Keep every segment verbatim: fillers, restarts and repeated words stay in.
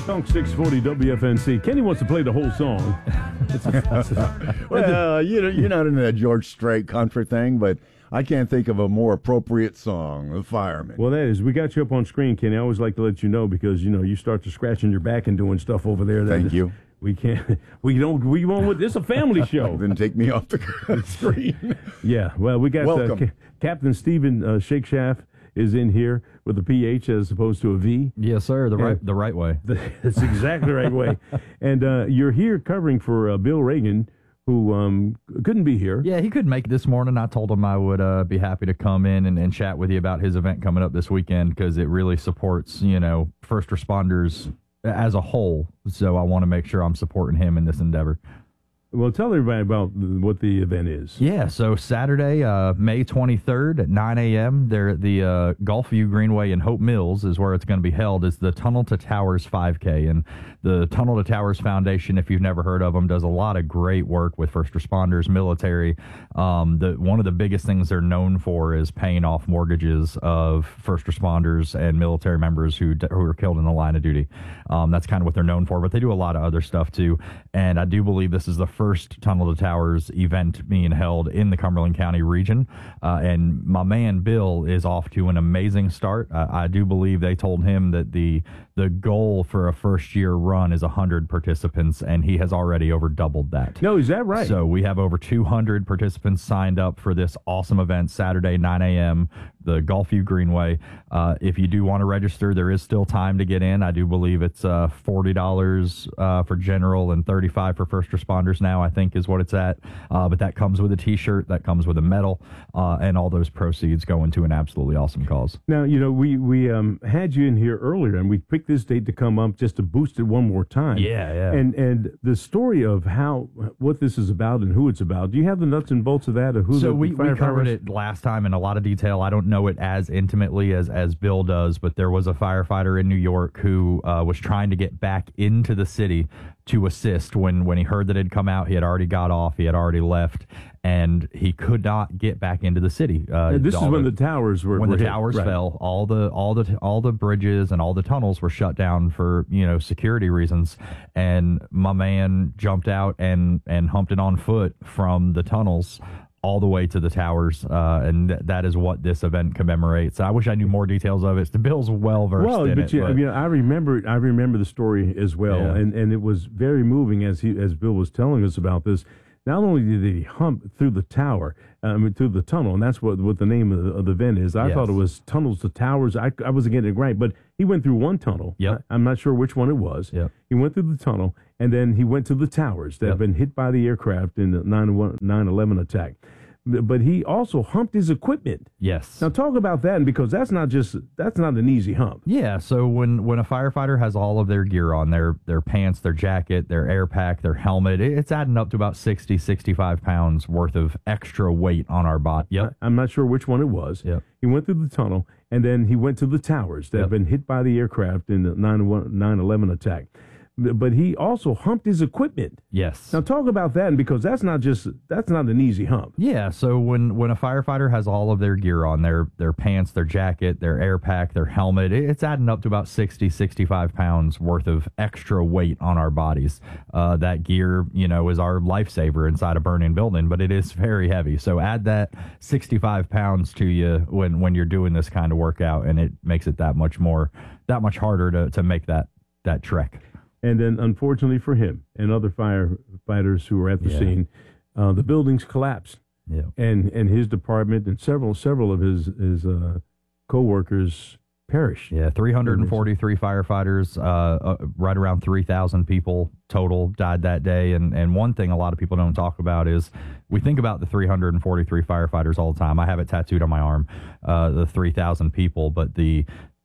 Talk six forty W F N C. Kenny wants to play the whole song. It's a, it's a, well, uh, you know, you're not into that George Strait country thing, but I can't think of a more appropriate song, The Fireman. Well, that is. We got you up on screen, Kenny. I always like to let you know because, you know, you start to scratching your back and doing stuff over there. That Thank is, you. We can't, we don't, we won't, it's a family show. Then take me off the screen. Yeah, well, we got uh, Welcome. C- Captain Stephen uh, Shakeshaft is in here with a P H as opposed to a V. Yes, sir, the And right the right way. That's exactly the right way. And uh, you're here covering for uh, Bill Reagan, who um, couldn't be here. Yeah, he couldn't make it this morning. I told him I would uh, be happy to come in and, and chat with you about his event coming up this weekend because it really supports, you know, first responders as a whole. So I want to make sure I'm supporting him in this endeavor. Well, tell everybody about what the event is. Yeah, so Saturday, uh, May twenty-third at nine a.m., there at the uh, Gulfview Greenway in Hope Mills is where it's going to be held. It's the Tunnel to Towers five K. And the Tunnel to Towers Foundation, if you've never heard of them, does a lot of great work with first responders, military. Um, the one of the biggest things they're known for is paying off mortgages of first responders and military members who who are killed in the line of duty. Um, that's kind of what they're known for, but they do a lot of other stuff too. And I do believe this is the first Tunnel to Towers event being held in the Cumberland County region. Uh, and my man Bill is off to an amazing start. Uh, I do believe they told him that the the goal for a first year run is one hundred participants, and he has already over doubled that. No, is that right? So we have over two hundred participants signed up for this awesome event Saturday, nine a.m., the Gulfview Greenway. Uh, if you do want to register, there is still time to get in. I do believe it's uh, forty dollars uh, for general and thirty-five dollars for first responders now, I think is what it's at. Uh, but that comes with a T-shirt, that comes with a medal, uh, and all those proceeds go into an absolutely awesome cause. Now, you know, we, we um, had you in here earlier, and we picked this date to come up just to boost it one more time. Yeah, yeah. And and the story of how, what this is about and who it's about, do you have the nuts and bolts of that? Of who so the we, we covered firefighters- it last time in a lot of detail. I don't know it as intimately as, as Bill does, but there was a firefighter in New York who uh, was trying to get back into the city to assist when, when he heard that it had come out. He had already got off. He had already left, and he could not get back into the city. Uh, this is when the, the towers were when were the hit. towers Right. fell. All the all the all the bridges and all the tunnels were shut down for you know security reasons. And my man jumped out and and humped it on foot from the tunnels all the way to the towers, uh, and th- that is what this event commemorates. I wish I knew more details of it. The Bill's well versed Well, in but it. you, but I mean, I remember, I remember the story as well, Yeah. and, and it was very moving as he, as Bill was telling us about this. Not only did he hump through the tower, I mean, through the tunnel, and that's what, what the name of the, of the event is. I Yes. thought it was tunnels to towers. I, I wasn't getting it right, but he went through one tunnel. Yep. I, I'm not sure which one it was. Yep. He went through the tunnel, and then he went to the towers that Yep. had been hit by the aircraft in the nine eleven attack. But he also humped his equipment. yes. Now talk about that, because that's not just that's not an easy hump. Yeah, so when, when a firefighter has all of their gear on, their their pants, their jacket, their air pack, their helmet, it, it's adding up to about sixty, sixty-five pounds worth of extra weight on our body. Yep. I, I'm not sure which one it was. Yep. He went through the tunnel, and then he went to the towers that Yep. had been hit by the aircraft in the nine eleven attack. But he also humped his equipment. Yes. Now talk about that, because that's not just that's not an easy hump. Yeah, so when, when a firefighter has all of their gear on, their their pants, their jacket, their air pack, their helmet, it, it's adding up to about sixty, sixty-five pounds worth of extra weight on our bodies. Uh, that gear, you know, is our lifesaver inside a burning building, but it is very heavy. So add that sixty-five pounds to you when, when you're doing this kind of workout, and it makes it that much more, that much harder to, to make that, that trek. And then, unfortunately for him and other firefighters who were at the Yeah. scene, uh, the buildings collapsed, Yeah. and and his department and several several of his his uh, co-workers perished. Yeah, three hundred forty-three firefighters, uh, uh, right around three thousand people total died that day. And, and one thing a lot of people don't talk about is we think about the three hundred forty-three firefighters all the time. I have it tattooed on my arm, uh, the three thousand people, but the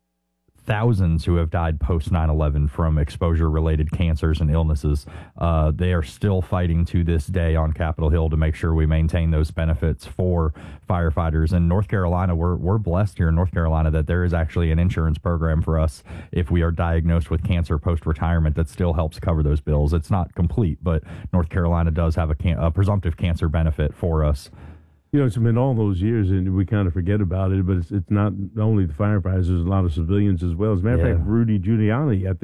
thousands who have died post nine eleven from exposure-related cancers and illnesses, uh, they are still fighting to this day on Capitol Hill to make sure we maintain those benefits for firefighters. In North Carolina, we're we're blessed here in North Carolina that there is actually an insurance program for us if we are diagnosed with cancer post-retirement that still helps cover those bills. It's not complete, but North Carolina does have a, can- a presumptive cancer benefit for us. You know, it's been all those years, and we kind of forget about it, but it's, it's not only the firefighters, there's a lot of civilians as well. As a matter of Yeah. fact, Rudy Giuliani, I think,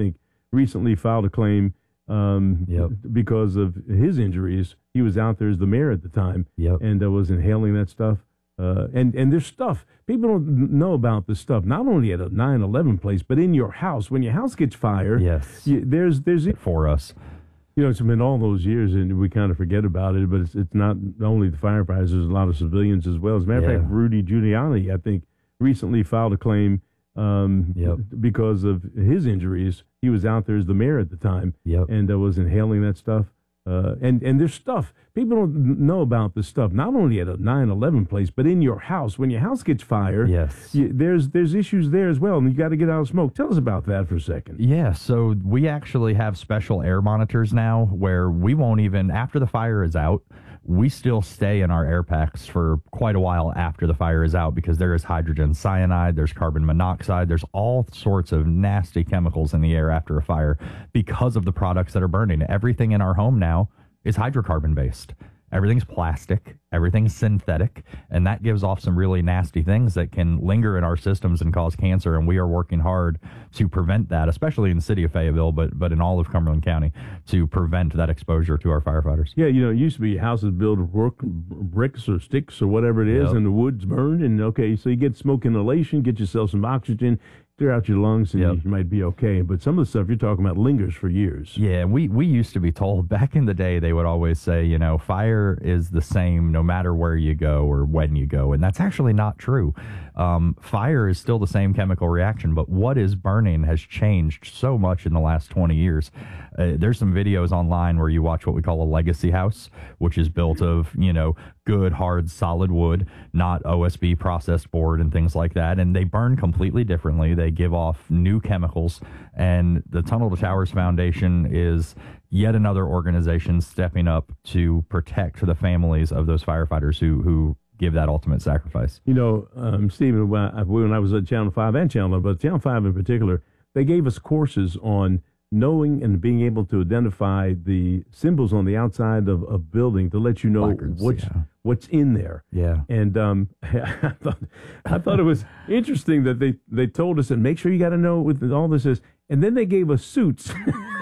recently filed a claim um, Yep. because of his injuries. He was out there as the mayor at the time, Yep. and uh, was inhaling that stuff. Uh, and and there's stuff people don't know about this stuff. Not only at a nine eleven place, but in your house. When your house gets fire, Yes. you, there's there's For us. you know, it's been all those years, and we kind of forget about it. But it's it's not only the firefighters; there's a lot of civilians as well. As a matter of Yeah. fact, Rudy Giuliani, I think, recently filed a claim um, Yep. because of his injuries. He was out there as the mayor at the time, Yep. and uh, was inhaling that stuff. Uh, and and there's stuff people don't know about this stuff. Not only at a nine eleven place, but in your house. When your house gets fire, Yes. you, there's there's issues there as well, and you got to get out of smoke. Tell us about that for a second. Yeah, so we actually have special air monitors now where we won't even, after the fire is out, we still stay in our air packs for quite a while after the fire is out because there is hydrogen cyanide, there's carbon monoxide, there's all sorts of nasty chemicals in the air after a fire because of the products that are burning. Everything in our home now is hydrocarbon based. Everything's plastic, everything's synthetic, and that gives off some really nasty things that can linger in our systems and cause cancer, and we are working hard to prevent that, especially in the city of Fayetteville, but but in all of Cumberland County, to prevent that exposure to our firefighters. Yeah, you know, it used to be houses built of work, bricks or sticks or whatever it is, Yep. and the wood's burned, and okay, so you get smoke inhalation, get yourself some oxygen, clear out your lungs, and Yep. you might be okay. But some of the stuff you're talking about lingers for years. Yeah, we, we used to be told back in the day, they would always say, you know, fire is the same no matter where you go or when you go. And that's actually not true. Um, fire is still the same chemical reaction, but what is burning has changed so much in the last twenty years. Uh, there's some videos online where you watch what we call a legacy house, which is built of, you know, good, hard, solid wood, not O S B processed board and things like that. And they burn completely differently. They give off new chemicals. And the Tunnel to Towers Foundation is yet another organization stepping up to protect the families of those firefighters who, who give that ultimate sacrifice. You know, um, Stephen, when I, when I was at Channel five and Channel, but Channel five in particular, they gave us courses on knowing and being able to identify the symbols on the outside of a building to let you know Placards, what's yeah. what's in there. Yeah. And um, I thought I thought it was interesting that they, they told us and make sure you got to know what all this is. And then they gave us suits.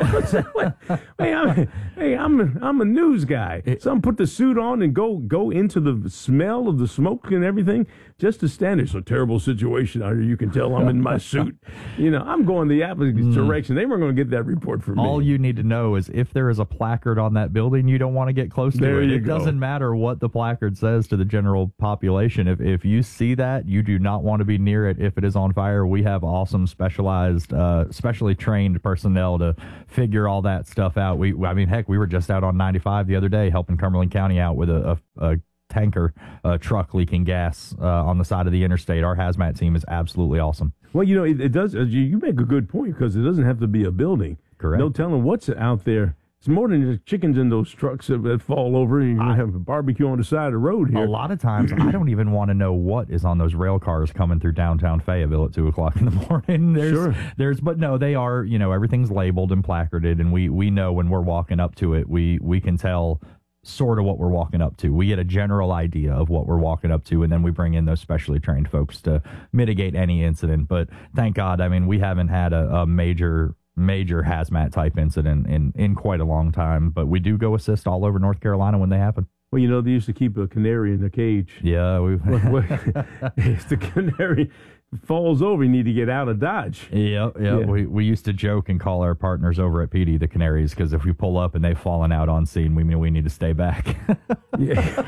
hey, I'm, hey, I'm a, I'm a news guy. Some put the suit on and go go into the smell of the smoke and everything just to stand. It's a terrible situation out here. You can tell I'm in my suit. You know, I'm going the opposite mm. direction. They weren't going to get that report from me. All you need to know is if there is a placard on that building, you don't want to get close to there it. You it go. Doesn't matter what the placard says to the general population. If if you see that, you do not want to be near it if it is on fire. We have awesome specialized, uh, specially trained personnel to figure all that stuff out. We, I mean, heck, we were just out on ninety-five the other day helping Cumberland County out with a, a, a tanker uh, truck leaking gas uh, on the side of the interstate. Our hazmat team is absolutely awesome. Well, you know, it, it does. Uh, you, you make a good point because it doesn't have to be a building. Correct. No telling what's out there. It's more than just chickens in those trucks that, that fall over. You're going to have a barbecue on the side of the road here. A lot of times, I don't even want to know what is on those rail cars coming through downtown Fayetteville at two o'clock in the morning. There's, Sure. There's, but no, they are, you know, everything's labeled and placarded, and we, we know when we're walking up to it, we, we can tell sort of what we're walking up to. We get a general idea of what we're walking up to, and then we bring in those specially trained folks to mitigate any incident. But thank God, I mean, we haven't had a, a major major hazmat type incident in, in quite a long time, but we do go assist all over North Carolina when they happen. Well, you know, they used to keep a canary in a cage. Yeah. We've if the canary falls over, you need to get out of Dodge. Yeah, yeah. We, we used to joke and call our partners over at P D the canaries, because if we pull up and they've fallen out on scene, we mean we need to stay back. Yeah.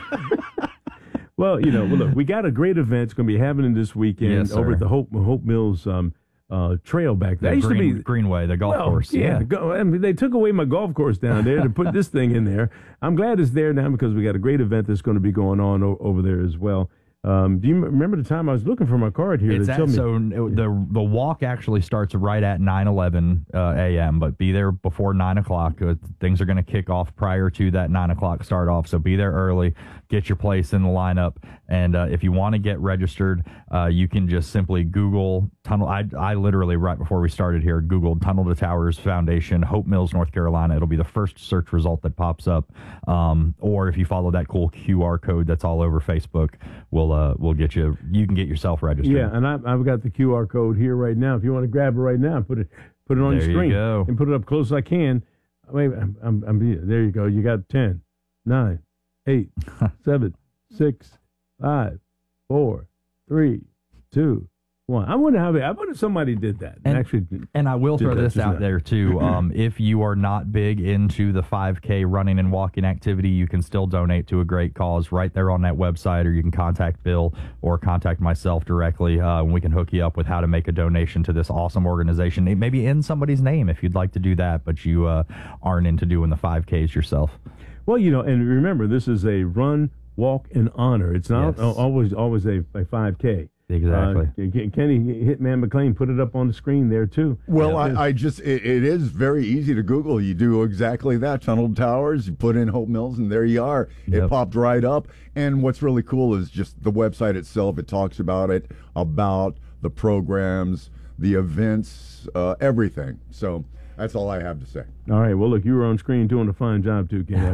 Well, you know, well, look, we got a great event. It's going to be happening this weekend Yes, over sir. at the Hope Hope Mills um, uh, trail back there. The Used Green, to be Greenway, the golf well, course. Yeah, Yeah. Go, I mean, they took away my golf course down there to put this thing in there. I'm glad it's there now because we got a great event that's going to be going on o- over there as well. Um, do you m- remember the time I was looking for my card here? It's to at, tell me, so the the walk actually starts right at nine eleven uh, a.m., but be there before nine o'clock. Uh, things are going to kick off prior to that nine o'clock start off, so be there early, get your place in the lineup, and uh, if you want to get registered, uh, you can just simply Google Tunnel. I, I literally, right before we started here, Googled Tunnel to Towers Foundation, Hope Mills, North Carolina. It'll be the first search result that pops up, um, or if you follow that cool Q R code that's all over Facebook, we'll Uh, we'll get you. You can get yourself registered. yeah, and I, I've got the Q R code here right now. If you want to grab it right now, put it put it on There your you screen, go. and put it up close as I can. Wait, I'm, I'm, I'm, there you go. You got ten, nine, eight, seven, six, five, four, three, two, one. I wonder how. I wonder if somebody did that. And, actually, and I will did throw that this just out now. there too. Um, if you are not big into the five K running and walking activity, you can still donate to a great cause right there on that website, or you can contact Bill or contact myself directly, uh, and we can hook you up with how to make a donation to this awesome organization. It may be in somebody's name if you'd like to do that, but you uh, aren't into doing the five Ks yourself. Well, you know, and remember, this is a run, walk, and honor. It's not Yes. always always a, a five K. Exactly. Uh, Kenny Hitman McLean put it up on the screen there too. Well, Yeah. I, I just, it, it is very easy to Google. You do exactly that. Tunnel Towers, you put in Hope Mills, and there you are. It Yep. popped right up. And what's really cool is just the website itself. It talks about it, about the programs, the events, uh, everything. So that's all I have to say. All right. Well, look, you were on screen doing a fine job too, Kenny.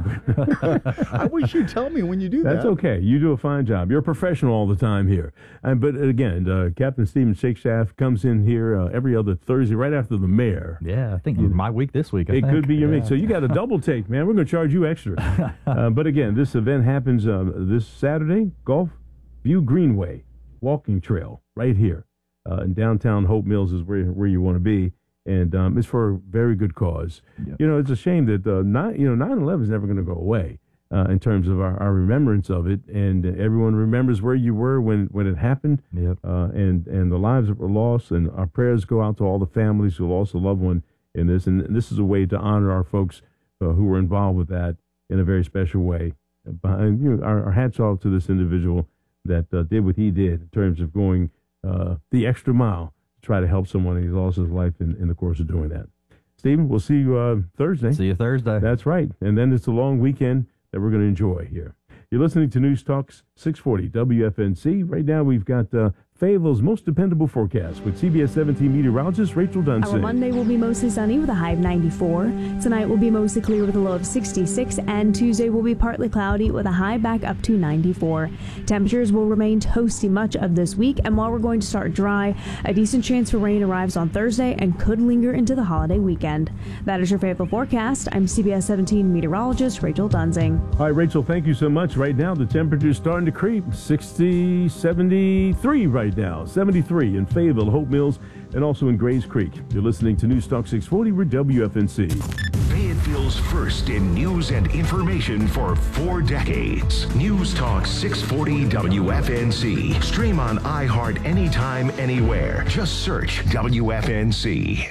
I wish you'd tell me when you do That's that. okay. You do a fine job. You're a professional all the time here. And but again, uh, Captain Stephen Shakeshaft comes in here uh, every other Thursday, right after the mayor. Yeah, I think my week this week. I It think. could be your yeah. meet. So you got a double take, man. We're going to charge you extra. uh, but again, this event happens uh, this Saturday, Golf View Greenway Walking Trail, right here uh, in downtown Hope Mills is where where you want to be. And um, it's for a very good cause. Yep. You know, it's a shame that uh, nine, you know, nine eleven is never going to go away uh, in terms of our, our remembrance of it. And uh, everyone remembers where you were when, when it happened. Yep. Uh, and, and the lives that were lost. And our prayers go out to all the families who lost a loved one in this. And this is a way to honor our folks uh, who were involved with that in a very special way. And, you know, our, our hats off to this individual that uh, did what he did in terms of going uh, the extra mile. Try to help someone, and he lost his life in, in the course of doing that. Stephen, we'll see you uh, Thursday. See you Thursday. That's right. And then it's a long weekend that we're going to enjoy here. You're listening to News Talks six forty W F N C. Right now we've got uh, Fayetteville's most dependable forecast with C B S seventeen meteorologist Rachel Dunsing. Our Monday will be mostly sunny with a high of ninety-four. Tonight will be mostly clear with a low of sixty-six, and Tuesday will be partly cloudy with a high back up to ninety-four. Temperatures will remain toasty much of this week, and while we're going to start dry, a decent chance for rain arrives on Thursday and could linger into the holiday weekend. That is your Fayetteville forecast. I'm C B S seventeen meteorologist Rachel Dunsing. All right, Rachel, thank you so much. Right now, the temperature's starting to creep. sixty, seventy-three right now. seventy-three in Fayetteville, Hope Mills, and also in Grays Creek. You're listening to News Talk six forty with W F N C. Fayetteville's first in news and information for four decades. News Talk six forty W F N C. Stream on iHeart anytime, anywhere. Just search W F N C.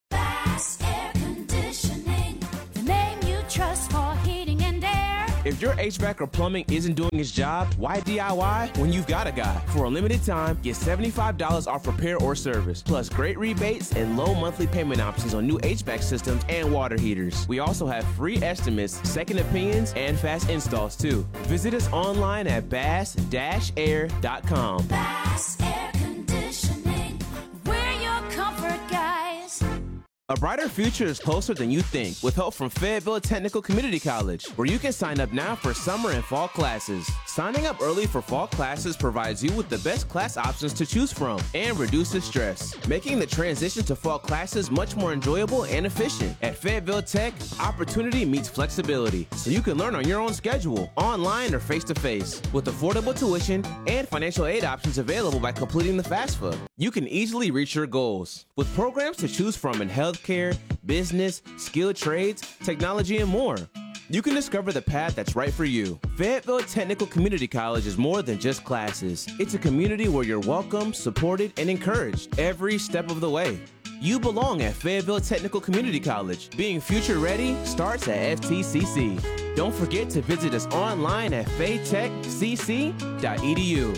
Bass Air Conditioning, the name you trust for heating and air. If your H V A C or plumbing isn't doing its job, why D I Y when you've got a guy? For a limited time, get seventy-five dollars off repair or service, plus great rebates and low monthly payment options on new H V A C systems and water heaters. We also have free estimates, second opinions, and fast installs too. Visit us online at bass dash air dot com. Bass Air Conditioning, we're your comfort guys. A brighter future is closer than you think with help from Fayetteville Technical Community College, where you can sign up now for summer and fall classes. Signing up early for fall classes provides you with the best class options to choose from and reduces stress, making the transition to fall classes much more enjoyable and efficient. At Fayetteville Tech, opportunity meets flexibility, so you can learn on your own schedule, online or face-to-face, with affordable tuition and financial aid options available by completing the FAFSA. You can easily reach your goals with programs to choose from in healthcare, business, skilled trades, technology, and more. You can discover the path that's right for you. Fayetteville Technical Community College is more than just classes. It's a community where you're welcome, supported, and encouraged every step of the way. You belong at Fayetteville Technical Community College. Being future ready starts at F T C C. Don't forget to visit us online at faytech c c dot e d u.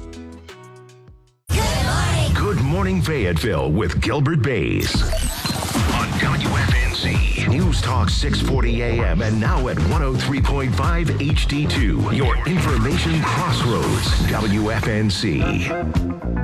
Good Morning Fayetteville with Gilbert Bays on W F N C. News Talk six forty A M and now at one oh three point five H D two. Your information crossroads, W F N C.